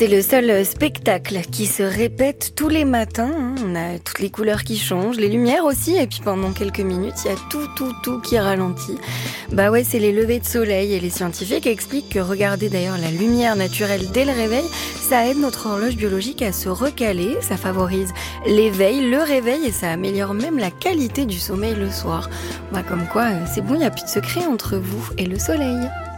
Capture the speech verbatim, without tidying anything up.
C'est le seul spectacle qui se répète tous les matins. hein. On a toutes les couleurs qui changent, les lumières aussi, et puis pendant quelques minutes, il y a tout, tout, tout qui ralentit. Bah ouais, c'est les levées de soleil, et les scientifiques expliquent que regarder d'ailleurs la lumière naturelle dès le réveil, ça aide notre horloge biologique à se recaler, ça favorise l'éveil, le réveil, et ça améliore même la qualité du sommeil le soir. Bah comme quoi, euh, c'est bon, il n'y a plus de secret entre vous et le soleil.